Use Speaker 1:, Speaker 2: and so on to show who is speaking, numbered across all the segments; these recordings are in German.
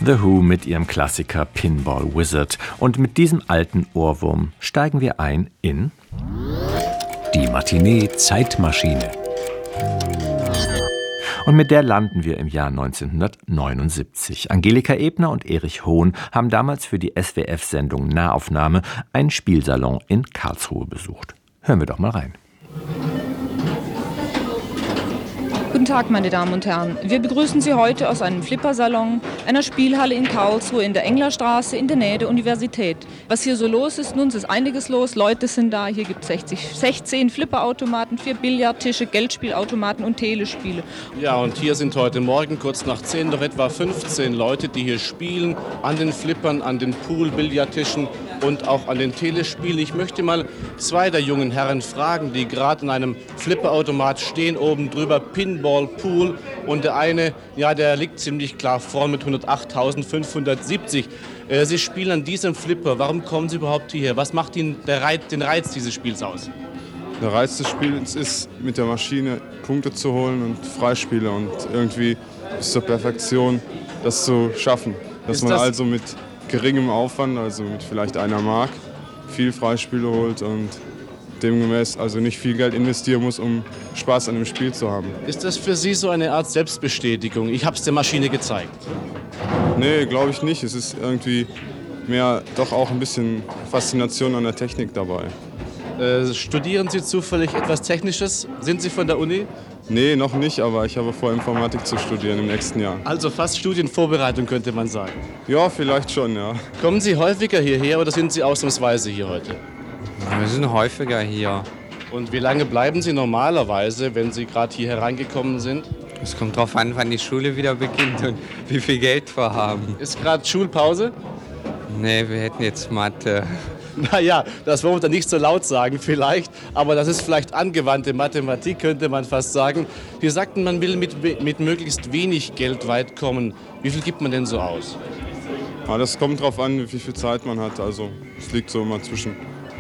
Speaker 1: The Who mit ihrem Klassiker Pinball Wizard. Und mit diesem alten Ohrwurm steigen wir ein in
Speaker 2: die Matinee-Zeitmaschine.
Speaker 1: Und mit der landen wir im Jahr 1979. Angelika Ebner und Erich Hohn haben damals für die SWF-Sendung Nahaufnahme einen Spielsalon in Karlsruhe besucht. Hören wir doch mal rein.
Speaker 3: Guten Tag, meine Damen und Herren. Wir begrüßen Sie heute aus einem Flippersalon, einer Spielhalle in Karlsruhe in der Englerstraße in der Nähe der Universität. Was hier so los ist, nun, es ist einiges los. Leute sind da, hier gibt es 16 Flipperautomaten, 4 Billardtische, Geldspielautomaten und Telespiele.
Speaker 4: Ja, und hier sind heute Morgen kurz nach 10 noch etwa 15 Leute, die hier spielen, an den Flippern, an den Pool-Billardtischen und auch an den Telespielen. Ich möchte mal zwei der jungen Herren fragen, die gerade an einem Flipperautomat stehen, oben drüber Pinball Pool, und der eine, ja, der liegt ziemlich klar vorn mit 108.570. Sie spielen an diesem Flipper. Warum kommen Sie überhaupt hierher? Was macht Ihnen den Reiz dieses Spiels aus?
Speaker 5: Der Reiz des Spiels ist, mit der Maschine Punkte zu holen und Freispiele und irgendwie bis zur Perfektion das zu schaffen. Dass man also mit geringem Aufwand, also mit vielleicht einer Mark, viel Freispiele holt und demgemäß also nicht viel Geld investieren muss, um Spaß an dem Spiel zu haben.
Speaker 4: Ist das für Sie so eine Art Selbstbestätigung? Ich habe es der Maschine gezeigt.
Speaker 5: Nee, glaube ich nicht. Es ist irgendwie mehr doch auch ein bisschen Faszination an der Technik dabei.
Speaker 4: Studieren Sie zufällig etwas Technisches? Sind Sie von der Uni?
Speaker 5: Nee, noch nicht, aber ich habe vor, Informatik zu studieren im nächsten Jahr.
Speaker 4: Also fast Studienvorbereitung, könnte man sagen.
Speaker 5: Ja, vielleicht schon, ja.
Speaker 4: Kommen Sie häufiger hierher oder sind Sie ausnahmsweise hier heute?
Speaker 6: Wir sind häufiger hier.
Speaker 4: Und wie lange bleiben Sie normalerweise, wenn Sie gerade hier hereingekommen sind?
Speaker 6: Es kommt darauf an, wann die Schule wieder beginnt und wie viel Geld wir haben.
Speaker 4: Ist gerade Schulpause?
Speaker 6: Nee, wir hätten jetzt Mathe.
Speaker 4: Naja, das wollen wir dann nicht so laut sagen vielleicht, aber das ist vielleicht angewandte Mathematik, könnte man fast sagen. Sie sagten, man will mit möglichst wenig Geld weit kommen. Wie viel gibt man denn so aus?
Speaker 5: Ja, das kommt darauf an, wie viel Zeit man hat. Also es liegt so immer zwischen,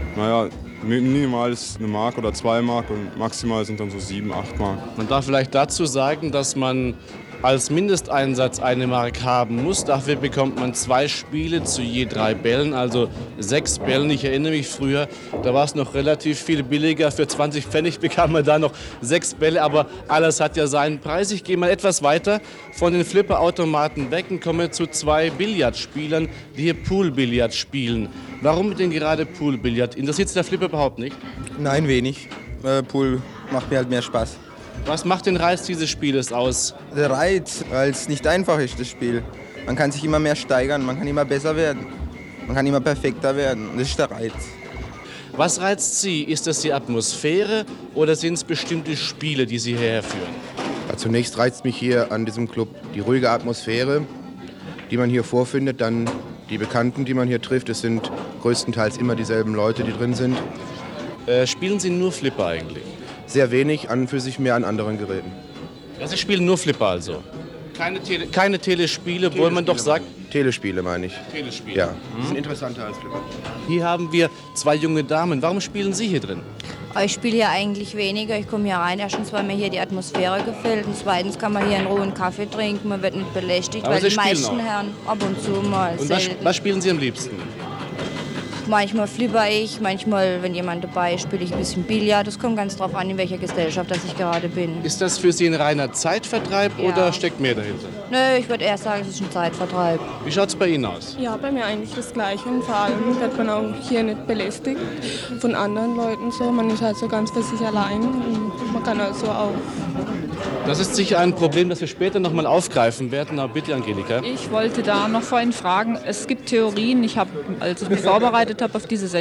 Speaker 5: minimal ist eine Mark oder 2 Mark und maximal sind dann so 7, 8 Mark.
Speaker 4: Man darf vielleicht dazu sagen, dass man als Mindesteinsatz 1 Mark haben muss. Dafür bekommt man 2 Spiele zu je 3 Bällen, also 6 Bällen. Ich erinnere mich früher, da war es noch relativ viel billiger. Für 20 Pfennig bekam man da noch 6 Bälle, aber alles hat ja seinen Preis. Ich gehe mal etwas weiter von den Flipperautomaten weg und komme zu 2 Billardspielern, die hier Poolbillard spielen. Warum denn gerade Poolbillard? Interessiert Sie der Flipper überhaupt nicht?
Speaker 7: Nein, wenig. Pool macht mir halt mehr Spaß.
Speaker 4: Was macht den Reiz dieses Spieles aus?
Speaker 7: Der Reiz, weil es nicht einfach ist, das Spiel. Man kann sich immer mehr steigern, man kann immer besser werden. Man kann immer perfekter werden. Das ist der Reiz.
Speaker 4: Was reizt Sie? Ist das die Atmosphäre oder sind es bestimmte Spiele, die Sie hierher führen?
Speaker 8: Ja, zunächst reizt mich hier an diesem Club die ruhige Atmosphäre, die man hier vorfindet. Dann die Bekannten, die man hier trifft. Es sind größtenteils immer dieselben Leute, die drin sind.
Speaker 4: Spielen Sie nur Flipper eigentlich?
Speaker 8: Sehr wenig, an und für sich mehr an anderen Geräten.
Speaker 4: Ja, Sie spielen nur Flipper also? Keine Telespiele, obwohl man doch sagt...
Speaker 8: Telespiele meine ich.
Speaker 4: Telespiele.
Speaker 8: Ja, die sind interessanter als Flipper.
Speaker 4: Hier haben wir 2 junge Damen. Warum spielen Sie hier drin?
Speaker 9: Ich spiele hier eigentlich weniger. Ich komme hier rein, erstens, weil mir hier die Atmosphäre gefällt und zweitens kann man hier in Ruhe einen Kaffee trinken, man wird nicht belästigt,
Speaker 4: Aber
Speaker 9: weil
Speaker 4: Sie
Speaker 9: die
Speaker 4: spielen
Speaker 9: meisten
Speaker 4: auch.
Speaker 9: Herren ab und zu mal
Speaker 4: Und
Speaker 9: selten.
Speaker 4: was spielen Sie am liebsten?
Speaker 9: Manchmal flipper ich, manchmal, wenn jemand dabei ist, spiele ich ein bisschen Billard. Das kommt ganz drauf an, in welcher Gesellschaft dass ich gerade bin.
Speaker 4: Ist das für Sie ein reiner Zeitvertreib
Speaker 9: Ja.
Speaker 4: oder steckt mehr dahinter?
Speaker 9: Nö, ich würde eher sagen, es ist ein Zeitvertreib.
Speaker 4: Wie schaut es bei Ihnen aus?
Speaker 10: Ja, bei mir eigentlich das Gleiche. Und vor allem wird man auch hier nicht belästigt von anderen Leuten. So. Man ist halt so ganz für sich allein und man kann also auch...
Speaker 4: Das ist sicher ein Problem, das wir später noch mal aufgreifen werden. Aber bitte, Angelika.
Speaker 3: Ich wollte da noch vorhin fragen, es gibt Theorien, als ich mich vorbereitet habe auf diese Sendung,